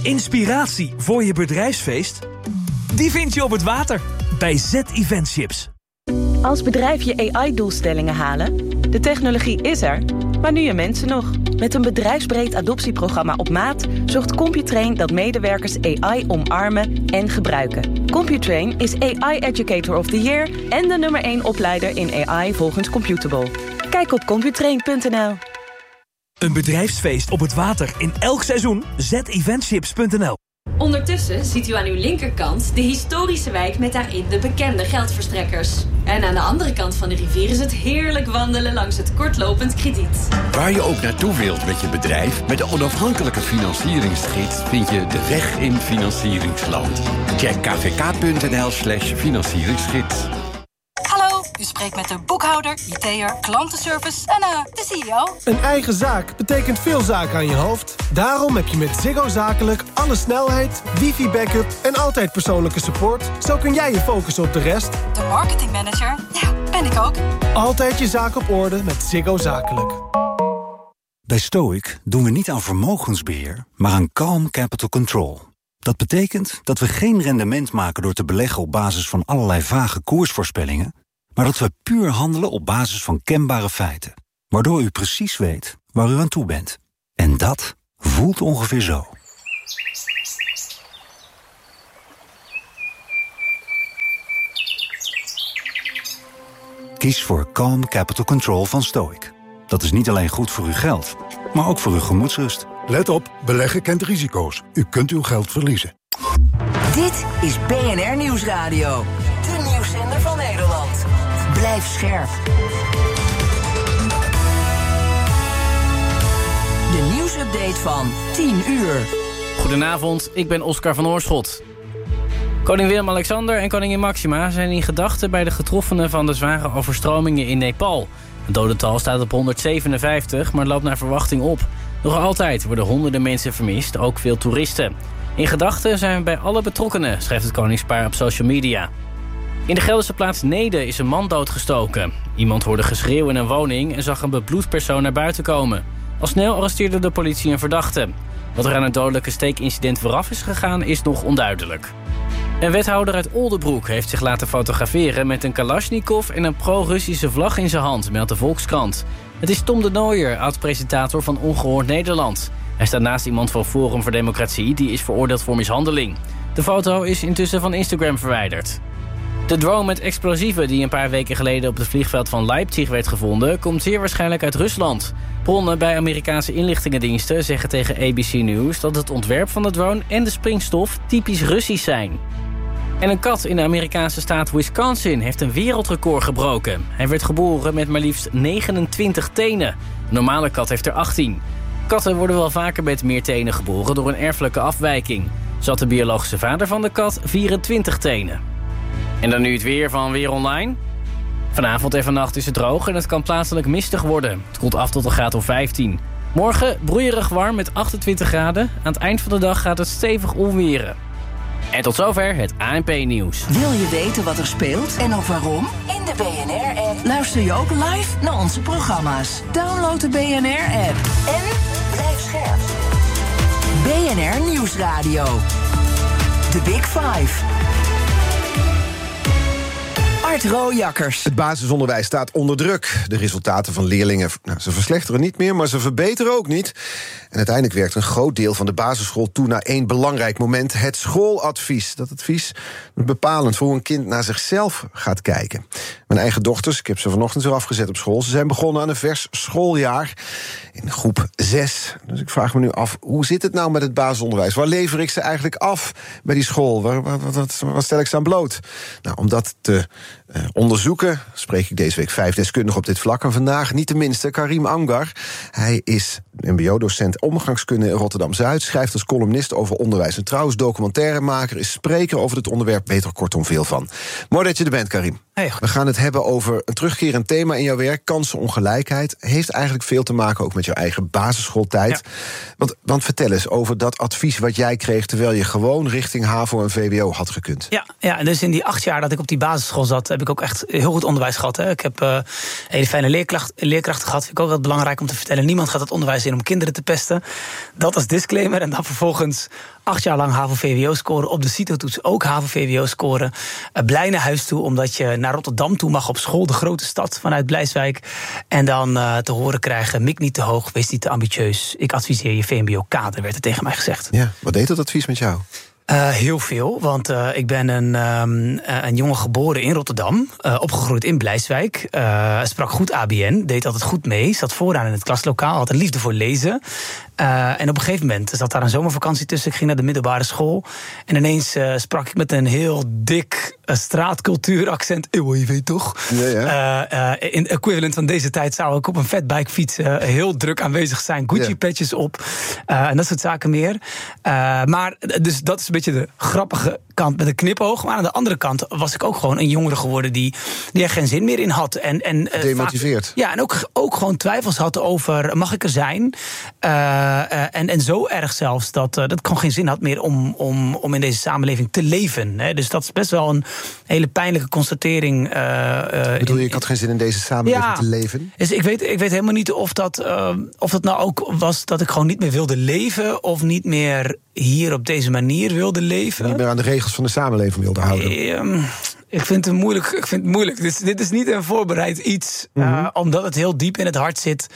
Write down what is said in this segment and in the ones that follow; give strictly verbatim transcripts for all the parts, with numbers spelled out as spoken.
Inspiratie voor je bedrijfsfeest? Die vind je op het water bij Z Event Ships. Als bedrijf je A I-doelstellingen halen? De technologie is er, maar nu je mensen nog. Met een bedrijfsbreed adoptieprogramma op maat zorgt Computrain dat medewerkers A I omarmen en gebruiken. Computrain is A I Educator of the Year en de nummer één opleider in A I volgens Computable. Kijk op computrain punt n l. Een bedrijfsfeest op het water in elk seizoen? z eventships punt n l. Ondertussen ziet u aan uw linkerkant de historische wijk met daarin de bekende geldverstrekkers. En aan de andere kant van de rivier is het heerlijk wandelen langs het kortlopend krediet. Waar je ook naartoe wilt met je bedrijf, met de onafhankelijke financieringsgids vind je de weg in financieringsland. Check kvk.nl slash financieringsgids. Hallo, u spreekt met de boekhouder, I T'er, klantenservice en uh, de C E O. Een eigen zaak betekent veel zaken aan je hoofd. Daarom heb je met Ziggo Zakelijk alle snelheid, wifi-backup en altijd persoonlijke support. Zo kun jij je focussen op de rest. De marketingmanager, ja, ben ik ook. Altijd je zaak op orde met Ziggo Zakelijk. Bij Stoic doen we niet aan vermogensbeheer, maar aan calm capital control. Dat betekent dat we geen rendement maken door te beleggen op basis van allerlei vage koersvoorspellingen, maar dat we puur handelen op basis van kenbare feiten. Waardoor u precies weet waar u aan toe bent. En dat voelt ongeveer zo. Kies voor Calm Capital Control van Stoic. Dat is niet alleen goed voor uw geld, maar ook voor uw gemoedsrust. Let op, beleggen kent risico's. U kunt uw geld verliezen. Dit is B N R Nieuwsradio. De nieuwszender van Nederland. Blijf scherp. De nieuwsupdate van tien uur. Goedenavond, ik ben Oscar van Oorschot. Koning Willem-Alexander en koningin Maxima zijn in gedachten bij de getroffenen van de zware overstromingen in Nepal. Het dodental staat op honderdzevenenvijftig, maar loopt naar verwachting op. Nog altijd worden honderden mensen vermist, ook veel toeristen. In gedachten zijn we bij alle betrokkenen, schrijft het koningspaar op social media. In de Gelderse plaats Neede is een man doodgestoken. Iemand hoorde geschreeuw in een woning en zag een bebloed persoon naar buiten komen. Al snel arresteerde de politie een verdachte. Wat er aan het dodelijke steekincident vooraf is gegaan is nog onduidelijk. Een wethouder uit Oldebroek heeft zich laten fotograferen met een Kalashnikov en een pro-Russische vlag in zijn hand, meldt de Volkskrant. Het is Tom de Nooijer, oud-presentator van Ongehoord Nederland. Hij staat naast iemand van Forum voor Democratie, die is veroordeeld voor mishandeling. De foto is intussen van Instagram verwijderd. De drone met explosieven die een paar weken geleden op het vliegveld van Leipzig werd gevonden, komt zeer waarschijnlijk uit Rusland. Bronnen bij Amerikaanse inlichtingendiensten zeggen tegen A B C News dat het ontwerp van de drone en de springstof typisch Russisch zijn. En een kat in de Amerikaanse staat Wisconsin heeft een wereldrecord gebroken. Hij werd geboren met maar liefst negenentwintig tenen. Een normale kat heeft er achttien. Katten worden wel vaker met meer tenen geboren door een erfelijke afwijking. Zo had de biologische vader van de kat vierentwintig tenen. En dan nu het weer van Weer Online. Vanavond en vannacht is het droog en het kan plaatselijk mistig worden. Het koelt af tot een graad of vijftien. Morgen broeierig warm met achtentwintig graden. Aan het eind van de dag gaat het stevig onweren. En tot zover het A N P-nieuws. Wil je weten wat er speelt en ook waarom? In de B N R-app luister je ook live naar onze programma's. Download de B N R-app en blijf scherp. B N R Nieuwsradio. The Big Five. Art Rooijakkers. Het basisonderwijs staat onder druk. De resultaten van leerlingen, nou, ze verslechteren niet meer, maar ze verbeteren ook niet. En uiteindelijk werkt een groot deel van de basisschool toe naar één belangrijk moment: het schooladvies. Dat advies is bepalend voor hoe een kind naar zichzelf gaat kijken. Mijn eigen dochters, ik heb ze vanochtend zo afgezet op school. Ze zijn begonnen aan een vers schooljaar in groep zes. Dus ik vraag me nu af, hoe zit het nou met het basisonderwijs? Waar lever ik ze eigenlijk af bij die school? Waar, waar, wat, wat stel ik ze aan bloot? Nou, om dat te uh, onderzoeken spreek ik deze week vijf deskundigen op dit vlak. En vandaag niet de minste, Karim Angar. Hij is M B O-docent omgangskunde in Rotterdam-Zuid, schrijft als columnist over onderwijs en trouwens documentairemaker, is spreker over het onderwerp, weet er kortom veel van. Mooi dat je er bent, Karim. Hey, We gaan het hebben over een terugkerend thema in jouw werk. Kansenongelijkheid. Heeft eigenlijk veel te maken ook met jouw eigen basisschooltijd. Ja. Want, want vertel eens over dat advies wat jij kreeg terwijl je gewoon richting HAVO en V W O had gekund. Ja, ja, dus in die acht jaar dat ik op die basisschool zat, heb ik ook echt heel goed onderwijs gehad. Hè. Ik heb uh, hele fijne leerkracht, leerkrachten gehad. Vind ik ook wel belangrijk om te vertellen. Niemand gaat het onderwijs in om kinderen te pesten. Dat als disclaimer. En dan vervolgens acht jaar lang HAVO-V W O scoren. Op de CITO-toets ook HAVO-V W O scoren. Uh, blij naar huis toe, omdat je naar Rotterdam toe mag op school. De grote stad vanuit Blijswijk. En dan uh, te horen krijgen, mik niet te hoog, wees niet te ambitieus. Ik adviseer je V M B O-kader, werd er tegen mij gezegd. Ja, wat deed dat advies met jou? Uh, heel veel, want uh, ik ben een, um, een jongen geboren in Rotterdam, uh, opgegroeid in Blijswijk, uh, sprak goed A B N, deed altijd goed mee, zat vooraan in het klaslokaal, had een liefde voor lezen. Uh, en op een gegeven moment zat daar een zomervakantie tussen, ik ging naar de middelbare school en ineens uh, sprak ik met een heel dik uh, straatcultuuraccent, eeuw, je weet toch? Ja, ja. Uh, uh, in equivalent van deze tijd zou ik op een fatbike fietsen, uh, heel druk aanwezig zijn, Gucci-petjes op uh, en dat soort zaken meer. Uh, maar dus dat is een beetje de grappige kant met een knipoog. Maar aan de andere kant was ik ook gewoon een jongere geworden die, die er geen zin meer in had. En, en, uh, Demotiveerd. Vaak, ja, en ook, ook gewoon twijfels had over, mag ik er zijn? Uh, uh, en, en zo erg zelfs dat, uh, dat ik gewoon geen zin had meer om, om, om in deze samenleving te leven. Hè. Dus dat is best wel een hele pijnlijke constatering. Uh, uh, Bedoel je, in, ik had geen zin in deze samenleving ja, te leven? Dus ik weet, ik weet helemaal niet of dat, uh, of dat nou ook was dat ik gewoon niet meer wilde leven of niet meer hier op deze manier wilde leven. Niet meer aan de regels van de samenleving wilde houden. Um, ik vind het moeilijk. Ik vind het moeilijk. Dit, dit is niet een voorbereid iets, mm-hmm. uh, omdat het heel diep in het hart zit.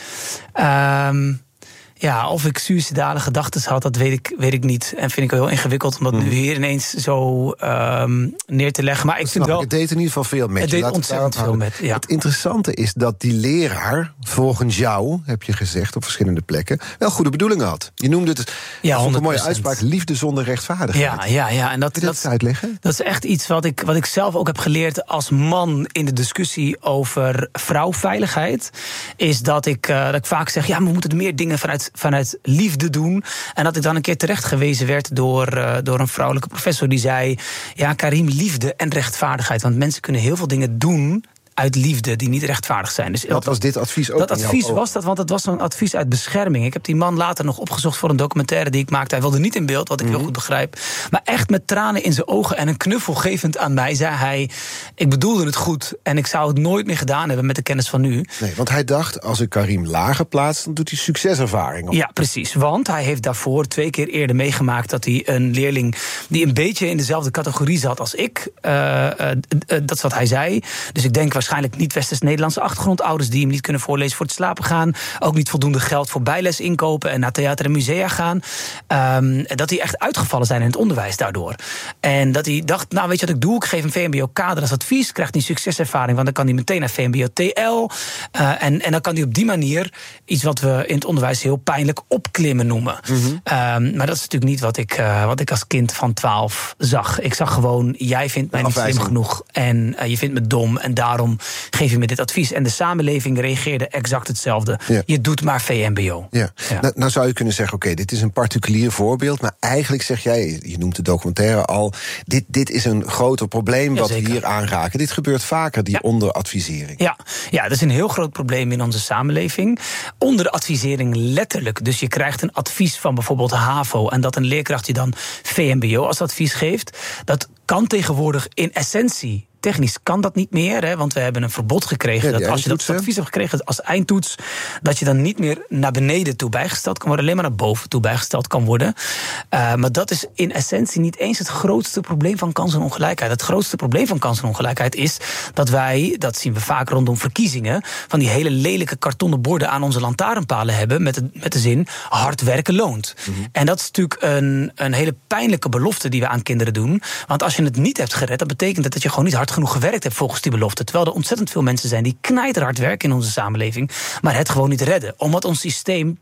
Um, Ja, of ik suïcidale gedachten had, dat weet ik, weet ik niet. En vind ik heel ingewikkeld om dat mm. nu hier ineens zo um, neer te leggen. Maar ik vind wel, het deed in ieder geval veel met het je. Het deed ontzettend veel met, ja. Het interessante is dat die leraar, volgens jou, heb je gezegd op verschillende plekken, wel goede bedoelingen had. Je noemde het, ja, vond een mooie uitspraak, liefde zonder rechtvaardigheid. Ja, ja, ja. En dat, Kun je dat, dat uitleggen? Dat is echt iets wat ik, wat ik zelf ook heb geleerd als man in de discussie over vrouwveiligheid. Is dat ik, uh, dat ik vaak zeg, ja, we moeten meer dingen vanuit, vanuit liefde doen. En dat ik dan een keer terecht gewezen werd door, uh, door een vrouwelijke professor die zei, ja, Karim, liefde en rechtvaardigheid. Want mensen kunnen heel veel dingen doen uit liefde die niet rechtvaardig zijn. Dus wat was dit advies ook? Dat advies was dat, want het was zo'n advies uit bescherming. Ik heb die man later nog opgezocht voor een documentaire die ik maakte. Hij wilde niet in beeld, wat ik mm-hmm. heel goed begrijp. Maar echt met tranen in zijn ogen en een knuffel gevend aan mij zei hij, ik bedoelde het goed en ik zou het nooit meer gedaan hebben met de kennis van nu. Nee, want hij dacht, als ik Karim lager plaats, dan doet hij succeservaring op. Ja, precies. Want hij heeft daarvoor twee keer eerder meegemaakt dat hij een leerling die een beetje in dezelfde categorie zat als ik, uh, uh, uh, dat is wat hij zei. Dus ik denk waarschijnlijk niet Westers-Nederlandse achtergrond, ouders die hem niet kunnen voorlezen voor het slapen gaan, ook niet voldoende geld voor bijles inkopen en naar theater en musea gaan. Um, dat die echt uitgevallen zijn in het onderwijs daardoor. En dat hij dacht, nou weet je wat ik doe? Ik geef een V M B O-kader als advies, krijgt hij succeservaring, want dan kan hij meteen naar V M B O T L. Uh, en, en dan kan hij op die manier iets wat we in het onderwijs heel pijnlijk opklimmen noemen. Mm-hmm. Um, maar dat is natuurlijk niet wat ik, uh, wat ik als kind van twaalf zag. Ik zag gewoon, jij vindt mij niet slim genoeg en uh, je vindt me dom en daarom geef je me dit advies. En de samenleving reageerde exact hetzelfde. Ja. Je doet maar V M B O. Ja. Ja. Nou, nou zou je kunnen zeggen, oké, okay, dit is een particulier voorbeeld, maar eigenlijk zeg jij, je noemt de documentaire al, dit, dit is een groter probleem wat ja, we hier aanraken. Dit gebeurt vaker, die ja. onderadvisering. Ja. ja, dat is een heel groot probleem in onze samenleving. Onderadvisering letterlijk. Dus je krijgt een advies van bijvoorbeeld HAVO en dat een leerkracht je dan V M B O als advies geeft. Dat kan tegenwoordig in essentie. Technisch kan dat niet meer, hè, want we hebben een verbod gekregen. Ja, dat als je dat advies hebt gekregen als eindtoets, dat je dan niet meer naar beneden toe bijgesteld kan worden, alleen maar naar boven toe bijgesteld kan worden. Uh, maar dat is in essentie niet eens het grootste probleem van kansenongelijkheid. Het grootste probleem van kansenongelijkheid is dat wij, dat zien we vaak rondom verkiezingen, van die hele lelijke kartonnen borden aan onze lantaarnpalen hebben met de, met de zin hard werken loont. Mm-hmm. En dat is natuurlijk een, een hele pijnlijke belofte die we aan kinderen doen. Want als je het niet hebt gered, dan betekent dat dat je gewoon niet hard genoeg gewerkt hebt volgens die belofte. Terwijl er ontzettend veel mensen zijn die knijterhard werken in onze samenleving, maar het gewoon niet redden. Omdat ons systeem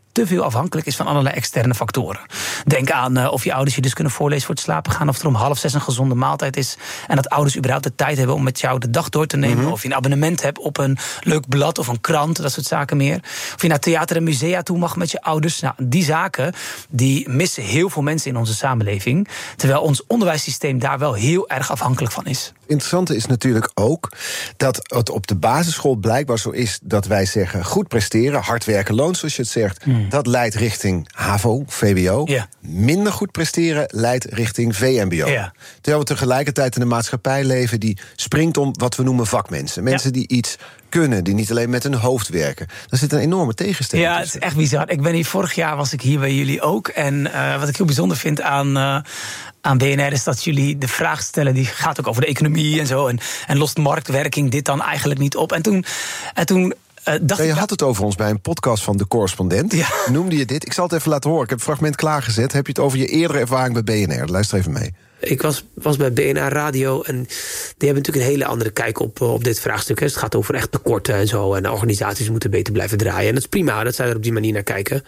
te veel afhankelijk is van allerlei externe factoren. Denk aan uh, of je ouders je dus kunnen voorlezen voor het slapen gaan, of er om half zes een gezonde maaltijd is en dat ouders überhaupt de tijd hebben om met jou de dag door te nemen, mm-hmm. of je een abonnement hebt op een leuk blad of een krant, dat soort zaken meer. Of je naar theater en musea toe mag met je ouders. Nou, die zaken die missen heel veel mensen in onze samenleving, terwijl ons onderwijssysteem daar wel heel erg afhankelijk van is. Interessante is natuurlijk ook dat het op de basisschool blijkbaar zo is dat wij zeggen goed presteren, hard werken, loon, zoals je het zegt. Mm. Dat leidt richting HAVO, V B O. Yeah. Minder goed presteren leidt richting V M B O. Yeah. Terwijl we tegelijkertijd in een maatschappij leven die springt om wat we noemen vakmensen. Mensen yeah. die iets kunnen, die niet alleen met hun hoofd werken. Daar zit een enorme tegenstelling Ja, tussen. Het is echt bizar. Ik ben hier, vorig jaar was ik hier bij jullie ook. En uh, wat ik heel bijzonder vind aan, uh, aan B N R is dat jullie de vraag stellen, die gaat ook over de economie en zo. En, en lost marktwerking dit dan eigenlijk niet op? En toen... En toen Uh, dacht ja, je ik, had het over ons bij een podcast van De Correspondent. Ja. Noemde je dit? Ik zal het even laten horen. Ik heb het fragment klaargezet. Heb je het over je eerdere ervaring bij B N R? Luister even mee. Ik was, was bij B N R Radio en die hebben natuurlijk een hele andere kijk op, op dit vraagstuk. Het gaat over echt tekorten en zo. En organisaties moeten beter blijven draaien. En dat is prima dat zij er op die manier naar kijken.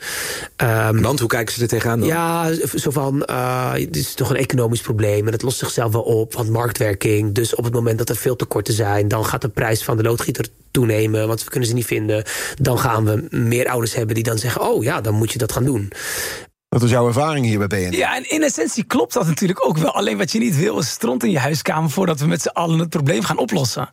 Um, Want hoe kijken ze er tegenaan dan? Ja, zo van, uh, dit is toch een economisch probleem. En het lost zichzelf wel op, want marktwerking. Dus op het moment dat er veel tekorten zijn, dan gaat de prijs van de loodgieter toenemen, want we kunnen ze niet vinden. Dan gaan we meer ouders hebben die dan zeggen, oh ja, dan moet je dat gaan doen. Wat was jouw ervaring hier bij B N R? Ja, en in essentie klopt dat natuurlijk ook wel. Alleen wat je niet wil is stront in je huiskamer voordat we met z'n allen het probleem gaan oplossen.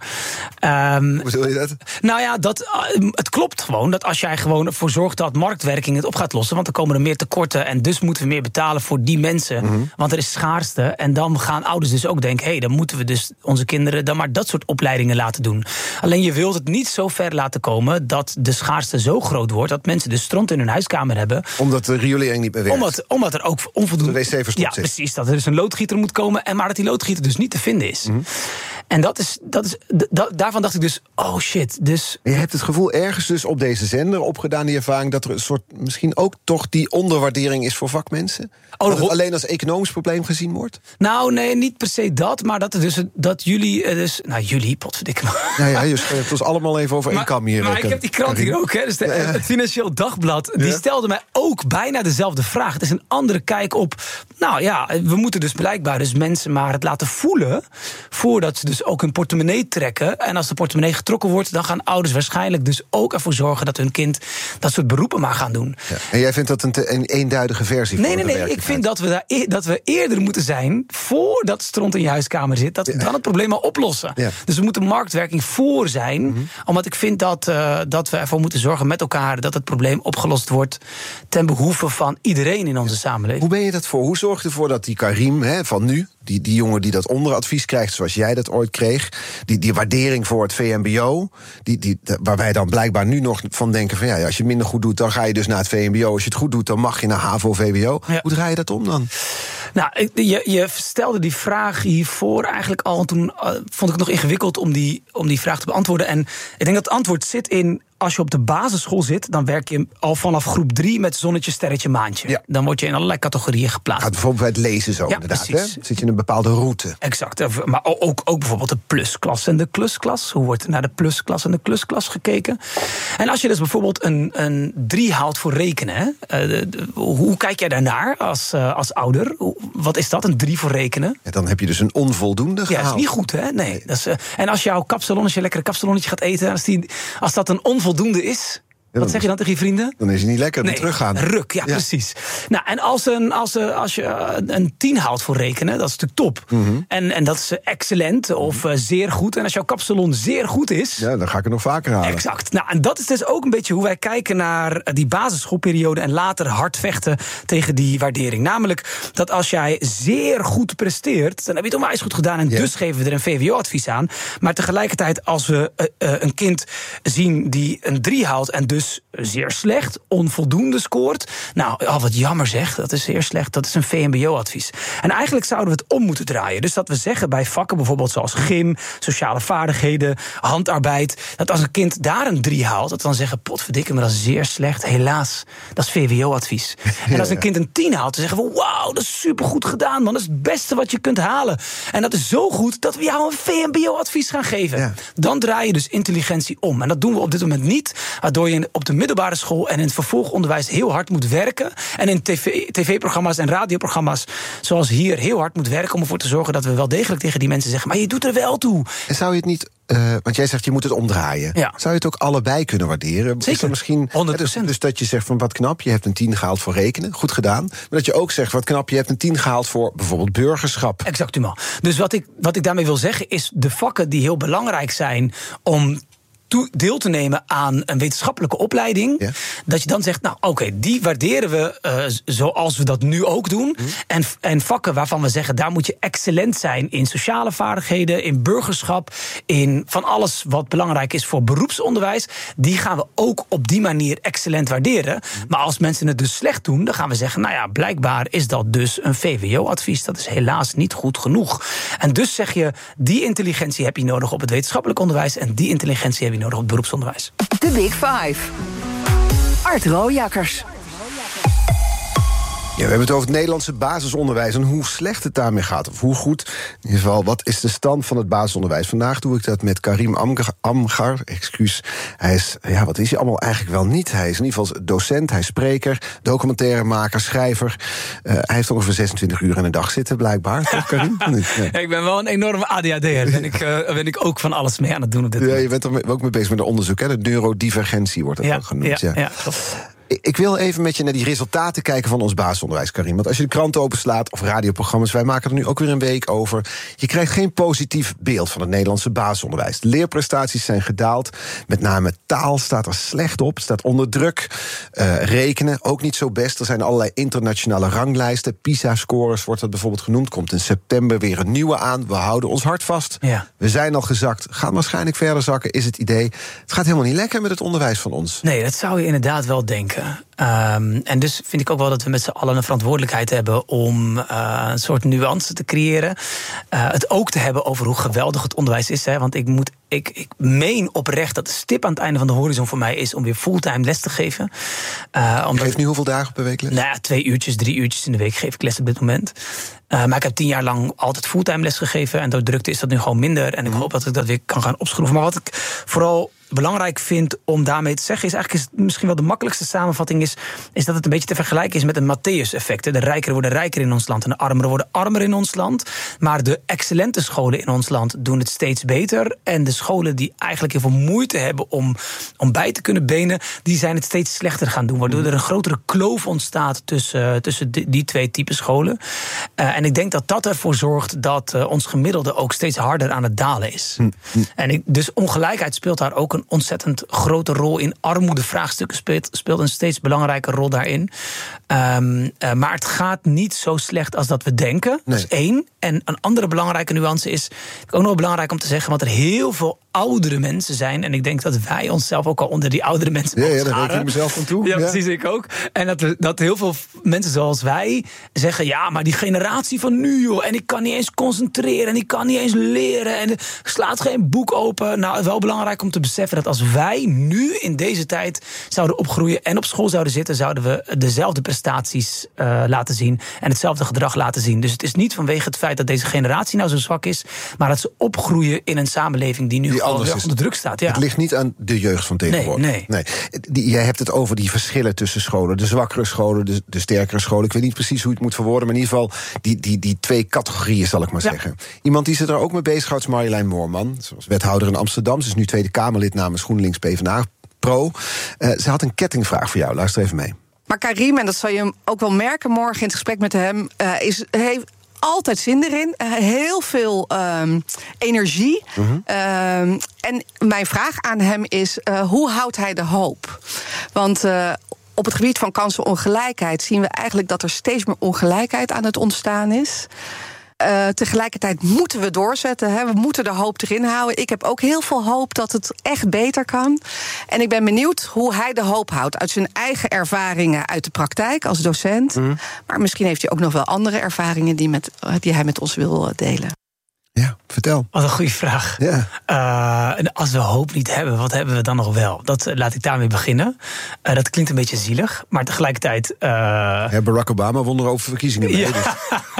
Um, Hoe bedoel je dat? Nou ja, dat, uh, het klopt gewoon dat als jij gewoon ervoor zorgt dat marktwerking het op gaat lossen, want dan komen er meer tekorten en dus moeten we meer betalen voor die mensen, mm-hmm. want er is schaarste. En dan gaan ouders dus ook denken, hé, hey, dan moeten we dus onze kinderen dan maar dat soort opleidingen laten doen. Alleen je wilt het niet zo ver laten komen dat de schaarste zo groot wordt dat mensen dus stront in hun huiskamer hebben. Omdat de riolering niet meer Omdat, omdat er ook onvoldoende... De wc verstopt Ja, zit. precies. Dat er dus een loodgieter moet komen, en maar dat die loodgieter dus niet te vinden is. Mm-hmm. En dat is, dat is, da, daarvan dacht ik dus, oh shit. Dus... Je hebt het gevoel ergens dus op deze zender opgedaan, die ervaring, dat er een soort, misschien ook toch die onderwaardering is voor vakmensen? Oh, dat het alleen als economisch probleem gezien wordt? Nou, nee, niet per se dat, maar dat, dus, dat jullie, dus, nou jullie, potverdikke me. Ja, ja, je schrijft ons allemaal even over één kam hier. Maar ik heb die krant hier ook, hè, dus de, ja, ja. het Financieel Dagblad, die ja. stelde mij ook bijna dezelfde vraag. Het is een andere kijk op, nou ja, we moeten dus blijkbaar dus mensen maar het laten voelen, voordat ze dus ook hun portemonnee trekken. En als de portemonnee getrokken wordt, dan gaan ouders waarschijnlijk dus ook ervoor zorgen dat hun kind dat soort beroepen maar gaan doen. Ja. En jij vindt dat een, te, een eenduidige versie nee, van Nee, nee, ik vind dat we, daar, dat we eerder moeten zijn, voordat stront in je huiskamer zit, dat we ja. dan het probleem al oplossen. Ja. Dus we moeten marktwerking voor zijn, mm-hmm. omdat ik vind dat, uh, dat we ervoor moeten zorgen met elkaar dat het probleem opgelost wordt ten behoeve van iedereen in onze ja. samenleving. Hoe ben je dat voor? Hoe zorg je ervoor dat die Karim hè, van nu, die, die jongen die dat onderadvies krijgt, zoals jij dat ooit kreeg, die, die waardering voor het V M B O, die, die, waar wij dan blijkbaar nu nog van denken van ja, als je minder goed doet, dan ga je dus naar het V M B O. Als je het goed doet, dan mag je naar HAVO, V B O. Ja. Hoe draai je dat om dan? Nou, je, je stelde die vraag hiervoor eigenlijk al, en toen uh, vond ik het nog ingewikkeld om die, om die vraag te beantwoorden. En ik denk dat het antwoord zit in, als je op de basisschool zit, dan werk je al vanaf groep drie met zonnetje, sterretje, maandje. Ja. Dan word je in allerlei categorieën geplaatst. Gaat bijvoorbeeld bij het lezen zo, ja, inderdaad. Hè? Zit je in een bepaalde route. Exact. Maar ook, ook bijvoorbeeld de plusklas en de klusklas. Hoe wordt naar de plusklas en de klusklas gekeken? En als je dus bijvoorbeeld een, een drie haalt voor rekenen, hè? Uh, de, de, hoe kijk jij daarnaar als, uh, als ouder? Wat is dat, een drie voor rekenen? Ja, dan heb je dus een onvoldoende gehaald. Ja, dat is niet goed, hè? Nee. nee. Dat is, uh, en als jouw kapsalonnetje, lekkere kapsalonnetje gaat eten, als, die, als dat een onvoldoende is, ja, wat zeg je dan tegen je vrienden? Dan is hij niet lekker, nee, teruggaan. Ruk, ja, ja, precies. Nou, en als, een, als, als je een tien haalt voor rekenen, dat is natuurlijk top. Mm-hmm. En, en dat is excellent of uh, zeer goed. En als jouw kapsalon zeer goed is, ja, dan ga ik het nog vaker halen. Exact. Nou, en dat is dus ook een beetje hoe wij kijken naar die basisschoolperiode en later hard vechten tegen die waardering. Namelijk dat als jij zeer goed presteert, dan heb je het onwijs goed gedaan en ja. dus geven we er een V W O-advies aan. Maar tegelijkertijd, als we uh, uh, een kind zien die een drie haalt en dus dus zeer slecht, onvoldoende scoort. Nou, oh, wat jammer zeg, dat is zeer slecht. Dat is een V M B O-advies. En eigenlijk zouden we het om moeten draaien. Dus dat we zeggen bij vakken bijvoorbeeld zoals gym, sociale vaardigheden, handarbeid, dat als een kind daar een drie haalt, dat we dan zeggen, potverdikke, maar dat is zeer slecht. Helaas, dat is V W O-advies. En als een kind een tien haalt, dan zeggen we, wauw, wauw, dat is supergoed gedaan, man. Dat is het beste wat je kunt halen. En dat is zo goed dat we jou een V M B O-advies gaan geven. Ja. Dan draai je dus intelligentie om. En dat doen we op dit moment niet, waardoor je op de middelbare school en in het vervolgonderwijs heel hard moet werken. En in tv, tv-programma's en radioprogramma's zoals hier heel hard moet werken om ervoor te zorgen dat we wel degelijk tegen die mensen zeggen, maar je doet er wel toe. En zou je het niet, uh, want jij zegt je moet het omdraaien. Ja. Zou je het ook allebei kunnen waarderen? Zeker, is er misschien, honderd procent. Dus, dus dat je zegt van wat knap, je hebt een tien gehaald voor rekenen, goed gedaan. Maar dat je ook zegt wat knap, je hebt een tien gehaald voor bijvoorbeeld burgerschap. Exactement. Dus wat ik, wat ik daarmee wil zeggen is de vakken die heel belangrijk zijn om deel te nemen aan een wetenschappelijke opleiding, ja. dat je dan zegt, nou oké, okay, die waarderen we uh, zoals we dat nu ook doen. Mm. En, en vakken waarvan we zeggen, daar moet je excellent zijn in sociale vaardigheden, in burgerschap, in van alles wat belangrijk is voor beroepsonderwijs, die gaan we ook op die manier excellent waarderen. Mm. Maar als mensen het dus slecht doen, dan gaan we zeggen, nou ja, blijkbaar is dat dus een V W O-advies. Dat is helaas niet goed genoeg. En dus zeg je, die intelligentie heb je nodig op het wetenschappelijk onderwijs en die intelligentie heb je nodig op het beroepsonderwijs. De Big Five. Art Rooijakkers. Ja, we hebben het over het Nederlandse basisonderwijs en hoe slecht het daarmee gaat. Of hoe goed. In ieder geval, wat is de stand van het basisonderwijs? Vandaag doe ik dat met Karim Amgar. Amgar excuus. Hij is, ja, wat is hij allemaal eigenlijk wel niet? Hij is in ieder geval docent, hij is spreker, documentairemaker, schrijver. Uh, hij heeft ongeveer zesentwintig uur in een dag zitten, blijkbaar. Toch, Karim? Ja. Ik ben wel een enorme A D H D'er. Ben ik, uh, ben ik ook van alles mee aan het doen op dit moment. Ja, je bent er ook mee bezig met een onderzoek, hè? De neurodivergentie wordt dat ja, ook genoemd. Ja, ja. ja. Ik wil even met je naar die resultaten kijken van ons basisonderwijs, Karim. Want als je de krant openslaat of radioprogramma's, wij maken er nu ook weer een week over, je krijgt geen positief beeld van het Nederlandse basisonderwijs. De leerprestaties zijn gedaald. Met name taal staat er slecht op, staat onder druk. Uh, rekenen ook niet zo best. Er zijn allerlei internationale ranglijsten. PISA-scores wordt dat bijvoorbeeld genoemd. Komt in september weer een nieuwe aan. We houden ons hart vast. Ja. We zijn al gezakt. Gaan waarschijnlijk verder zakken, is het idee. Het gaat helemaal niet lekker met het onderwijs van ons. Nee, dat zou je inderdaad wel denken. Um, en dus vind ik ook wel dat we met z'n allen een verantwoordelijkheid hebben om uh, een soort nuance te creëren. Uh, het ook te hebben over hoe geweldig het onderwijs is. Hè, want ik moet Ik, ik meen oprecht dat de stip aan het einde van de horizon voor mij is om weer fulltime les te geven. Uh, omdat, je geeft nu hoeveel dagen per week les? Nou ja, twee uurtjes, drie uurtjes in de week geef ik les op dit moment. Uh, maar ik heb tien jaar lang altijd fulltime les gegeven. En door drukte is dat nu gewoon minder. En ik hoop dat ik dat weer kan gaan opschroeven. Maar wat ik vooral belangrijk vind om daarmee te zeggen is, eigenlijk is misschien wel de makkelijkste samenvatting is, is dat het een beetje te vergelijken is met een Matthäus-effect. De rijkeren worden rijker in ons land en de armeren worden armer in ons land. Maar de excellente scholen in ons land doen het steeds beter. En de scholen die eigenlijk heel veel moeite hebben om, om bij te kunnen benen, die zijn het steeds slechter gaan doen. Waardoor er een grotere kloof ontstaat tussen, tussen die, die twee typen scholen. Uh, en ik denk dat dat ervoor zorgt dat uh, ons gemiddelde ook steeds harder aan het dalen is. Hm. Hm. En ik, dus ongelijkheid speelt daar ook een ontzettend grote rol in. Armoedevraagstukken speelt, speelt een steeds belangrijke rol daarin. Um, uh, maar het gaat niet zo slecht als dat we denken. Nee. Dat is één. En een andere belangrijke nuance is, ook nog belangrijk om te zeggen, want er heel veel oudere mensen zijn. En ik denk dat wij onszelf ook al onder die oudere mensen ja, ja, daar reken ik mezelf van toe. Ja, ja, precies, ik ook. En dat, we, dat heel veel mensen zoals wij zeggen, ja, maar die generatie van nu, joh, en ik kan niet eens concentreren en ik kan niet eens leren en slaat geen boek open. Nou, wel belangrijk om te beseffen dat als wij nu in deze tijd zouden opgroeien en op school zouden zitten, zouden we dezelfde prestaties uh, laten zien en hetzelfde gedrag laten zien. Dus het is niet vanwege het feit dat deze generatie nou zo zwak is, maar dat ze opgroeien in een samenleving die nu die gewoon weer onder druk staat. Ja. Het ligt niet aan de jeugd van tegenwoordig. Nee, nee. nee. Die, jij hebt het over die verschillen tussen scholen. De zwakkere scholen, de, de sterkere scholen. Ik weet niet precies hoe je het moet verwoorden, maar in ieder geval die, die, die twee categorieën, zal ik maar ja. zeggen. Iemand die zich er ook mee bezighoudt is Marjolein Moorman. Zoals wethouder in Amsterdam. Ze is nu Tweede Kamerlid namens GroenLinks PvdA Pro. Uh, ze had een kettingvraag voor jou. Luister even mee. Maar Karim, en dat zal je ook wel merken morgen in het gesprek met hem, uh, is, heeft altijd zin erin. Uh, heel veel um, energie. Mm-hmm. Um, en mijn vraag aan hem is, uh, hoe houdt hij de hoop? Want Uh, op het gebied van kansenongelijkheid zien we eigenlijk dat er steeds meer ongelijkheid aan het ontstaan is. Uh, tegelijkertijd moeten we doorzetten. Hè. We moeten de hoop erin houden. Ik heb ook heel veel hoop dat het echt beter kan. En ik ben benieuwd hoe hij de hoop houdt uit zijn eigen ervaringen uit de praktijk als docent. Mm. Maar misschien heeft hij ook nog wel andere ervaringen die, met, die hij met ons wil delen. Ja, vertel. Wat een goede vraag. Ja. Uh, en als we hoop niet hebben, wat hebben we dan nog wel? Dat uh, laat ik daarmee beginnen. Uh, dat klinkt een beetje zielig, maar tegelijkertijd... Uh... Ja, Barack Obama won er over verkiezingen mee. Ja. Dus.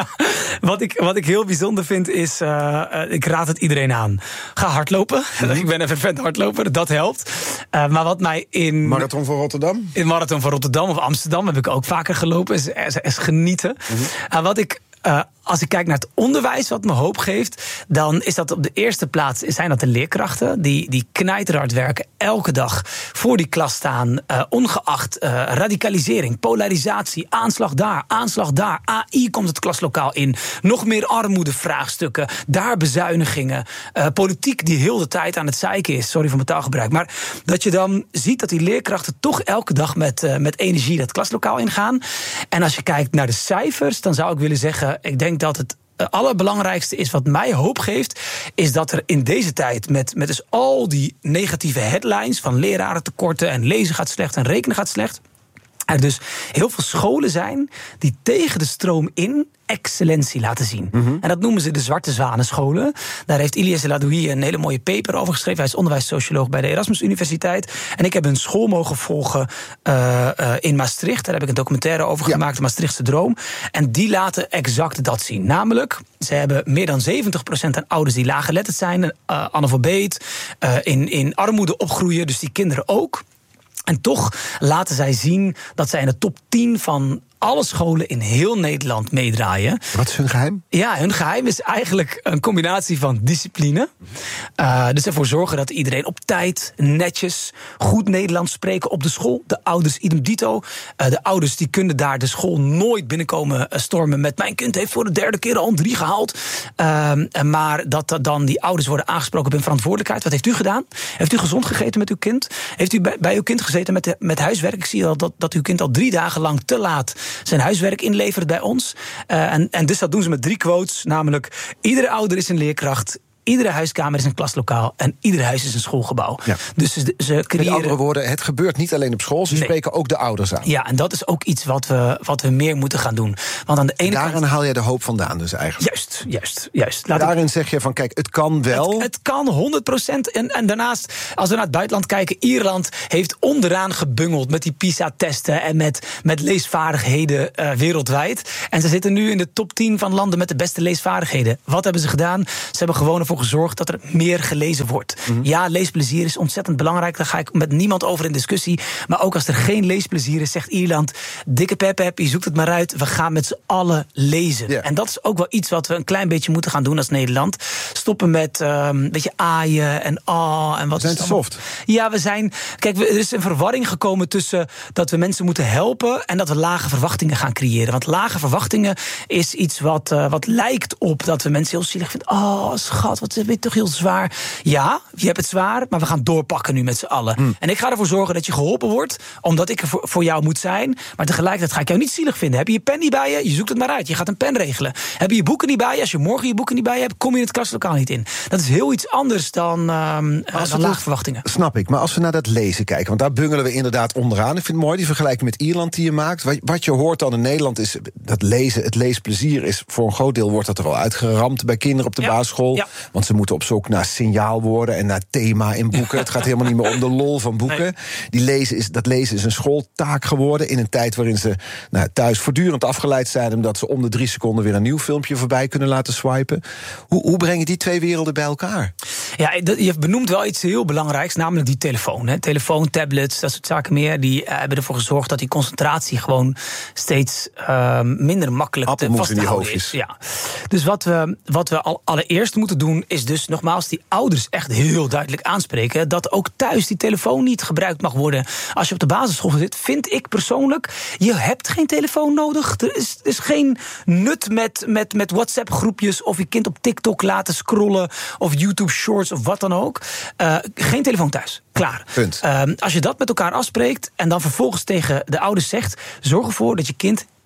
wat, ik, wat ik heel bijzonder vind is, uh, uh, ik raad het iedereen aan. Ga hardlopen. Mm-hmm. Ik ben een fervent hardloper, dat helpt. Uh, maar wat mij in... Marathon van Rotterdam? In Marathon van Rotterdam of Amsterdam heb ik ook vaker gelopen. Is, is, is genieten. Mm-hmm. Uh, wat ik... Uh, als ik kijk naar het onderwijs wat me hoop geeft, dan is dat op de eerste plaats zijn dat de leerkrachten die, die knijterhard werken, elke dag voor die klas staan, uh, ongeacht uh, radicalisering, polarisatie, aanslag daar, aanslag daar, A I komt het klaslokaal in, nog meer armoedevraagstukken, daar bezuinigingen, uh, politiek die heel de tijd aan het zeiken is, sorry voor mijn taalgebruik, maar dat je dan ziet dat die leerkrachten toch elke dag met, uh, met energie dat klaslokaal ingaan. En als je kijkt naar de cijfers, dan zou ik willen zeggen, ik denk dat het allerbelangrijkste is wat mij hoop geeft, is dat er in deze tijd met, met dus al die negatieve headlines van lerarentekorten en lezen gaat slecht en rekenen gaat slecht, er dus heel veel scholen zijn die tegen de stroom in excellentie laten zien. Mm-hmm. En dat noemen ze de Zwarte Zwanenscholen. Daar heeft Ilyes Eladouhi een hele mooie paper over geschreven. Hij is onderwijssocioloog bij de Erasmus Universiteit. En ik heb een school mogen volgen uh, uh, in Maastricht. Daar heb ik een documentaire over ja. gemaakt, de Maastrichtse Droom. En die laten exact dat zien. Namelijk, ze hebben meer dan zeventig procent aan ouders die laaggeletterd zijn, uh, analfabeet, uh, in, in armoede opgroeien, dus die kinderen ook. En toch laten zij zien dat zij in de top tien van alle scholen in heel Nederland meedraaien. Wat is hun geheim? Ja, hun geheim is eigenlijk een combinatie van discipline. Uh, dus ervoor zorgen dat iedereen op tijd, netjes, goed Nederlands spreken op de school. De ouders idem dito. Uh, de ouders die kunnen daar de school nooit binnenkomen stormen met mijn kind heeft voor de derde keer al een drie gehaald. Uh, maar dat dan die ouders worden aangesproken op hun verantwoordelijkheid. Wat heeft u gedaan? Heeft u gezond gegeten met uw kind? Heeft u bij, bij uw kind gezeten met, de, met huiswerk? Ik zie al dat, dat uw kind al drie dagen lang te laat zijn huiswerk inlevert bij ons. Uh, en, en dus dat doen ze met drie quotes. Namelijk, iedere ouder is een leerkracht, iedere huiskamer is een klaslokaal en ieder huis is een schoolgebouw. Ja. Dus ze, ze creëren... Met andere woorden, het gebeurt niet alleen op school, ze nee. spreken ook de ouders aan. Ja, en dat is ook iets wat we, wat we meer moeten gaan doen. Want aan de ene Daarin kant... haal je de hoop vandaan dus eigenlijk. Juist, juist, juist. Laat Daarin ik... zeg je van, kijk, het kan wel. Het, het kan honderd procent. En, en daarnaast, als we naar het buitenland kijken, Ierland heeft onderaan gebungeld met die PISA-testen en met, met leesvaardigheden uh, wereldwijd. En ze zitten nu in de top tien van landen met de beste leesvaardigheden. Wat hebben ze gedaan? Ze hebben gewoon ervoor gezorgd dat er meer gelezen wordt. Mm-hmm. Ja, leesplezier is ontzettend belangrijk. Daar ga ik met niemand over in discussie. Maar ook als er geen leesplezier is, zegt Ierland, dikke pep pep, je zoekt het maar uit. We gaan met z'n allen lezen. Yeah. En dat is ook wel iets wat we een klein beetje moeten gaan doen als Nederland. Stoppen met um, een beetje aaien en ah. En wat we zijn te soft. Ja, we zijn... Kijk, er is een verwarring gekomen tussen dat we mensen moeten helpen en dat we lage verwachtingen gaan creëren. Want lage verwachtingen is iets wat, uh, wat lijkt op dat we mensen heel zielig vinden. Oh, schat, wat weet toch heel zwaar. Ja, je hebt het zwaar, maar we gaan doorpakken nu met z'n allen. Hmm. En ik ga ervoor zorgen dat je geholpen wordt, omdat ik er voor, voor jou moet zijn. Maar tegelijkertijd ga ik jou niet zielig vinden. Heb je je pen niet bij je? Je zoekt het maar uit. Je gaat een pen regelen. Heb je je boeken niet bij je? Als je morgen je boeken niet bij je hebt, kom je in het klaslokaal niet in. Dat is heel iets anders dan, um, dan laag verwachtingen. Snap ik. Maar als we naar dat lezen kijken, want daar bungelen we inderdaad onderaan. Ik vind het mooi, die vergelijking met Ierland die je maakt. Wat je hoort dan in Nederland is dat lezen, het leesplezier is voor een groot deel wordt dat er al uitgeramd bij kinderen op de ja. basisschool. Ja. Want ze moeten op zoek naar signaalwoorden en naar thema in boeken. Het gaat helemaal niet meer om de lol van boeken. Nee. Die lezen is, dat lezen is een schooltaak geworden in een tijd waarin ze nou, thuis voortdurend afgeleid zijn, omdat ze om de drie seconden weer een nieuw filmpje voorbij kunnen laten swipen. Hoe, hoe breng je die twee werelden bij elkaar? Ja, je benoemt wel iets heel belangrijks, namelijk die telefoon. Hè. Telefoon, tablets, dat soort zaken meer, die uh, hebben ervoor gezorgd dat die concentratie gewoon steeds uh, minder makkelijk te vast te houden is. Ja. Dus wat we, wat we al allereerst moeten doen, is dus nogmaals die ouders echt heel duidelijk aanspreken dat ook thuis die telefoon niet gebruikt mag worden. Als je op de basisschool zit, vind ik persoonlijk, je hebt geen telefoon nodig. Er is, er is geen nut met, met, met WhatsApp-groepjes of je kind op TikTok laten scrollen of YouTube Shorts of wat dan ook. Uh, geen telefoon thuis. Klaar. Punt. Uh, als je dat met elkaar afspreekt en dan vervolgens tegen de ouders zegt, zorg ervoor dat je kind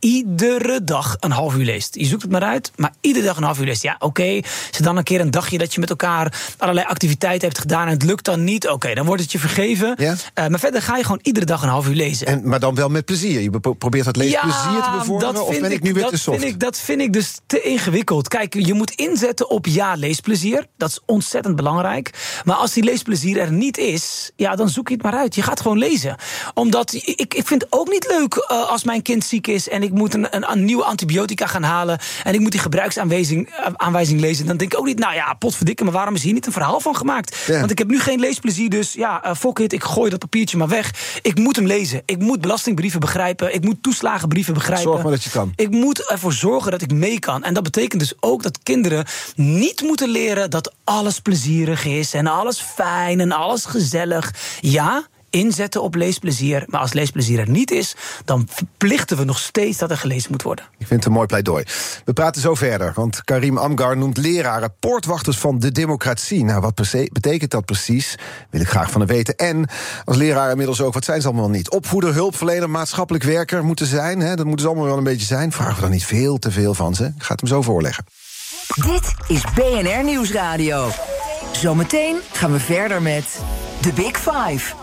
iedere dag een half uur leest. Je zoekt het maar uit, maar iedere dag een half uur leest. Ja, oké, okay. Is er dan een keer een dagje dat je met elkaar allerlei activiteiten hebt gedaan en het lukt dan niet? Oké, okay, dan wordt het je vergeven. Ja? Uh, maar verder ga je gewoon iedere dag een half uur lezen. En, maar dan wel met plezier. Je probeert dat leesplezier ja, te bevorderen, of ben ik, ik nu weer te soft? Vind ik, dat vind ik dus te ingewikkeld. Kijk, je moet inzetten op ja, leesplezier. Dat is ontzettend belangrijk. Maar als die leesplezier er niet is, ja, dan zoek je het maar uit. Je gaat gewoon lezen. Omdat, ik, ik vind het ook niet leuk uh, als mijn kind ziek is en ik moet een, een, een nieuwe antibiotica gaan halen en ik moet die gebruiksaanwijzing uh, aanwijzing lezen. Dan denk ik ook niet, nou ja, potverdikke, maar waarom is hier niet een verhaal van gemaakt? Ja. Want ik heb nu geen leesplezier, dus ja, uh, fuck it, ik gooi dat papiertje maar weg. Ik moet hem lezen. Ik moet belastingbrieven begrijpen. Ik moet toeslagenbrieven begrijpen. Zorg maar dat je kan. Ik moet ervoor zorgen dat ik mee kan. En dat betekent dus ook dat kinderen niet moeten leren dat alles plezierig is en alles fijn en alles gezellig. Ja, inzetten op leesplezier. Maar als leesplezier er niet is, dan verplichten we nog steeds dat er gelezen moet worden. Ik vind het een mooi pleidooi. We praten zo verder, want Karim Amgar noemt leraren poortwachters van de democratie. Nou, wat betekent dat precies? Wil ik graag van hem weten. En als leraar inmiddels ook, wat zijn ze allemaal niet? Opvoeder, hulpverlener, maatschappelijk werker moeten zijn. Hè? Dat moeten ze allemaal wel een beetje zijn. Vragen we dan niet veel te veel van ze? Ik ga het hem zo voorleggen. Dit is B N R Nieuwsradio. Zometeen gaan we verder met The Big Five.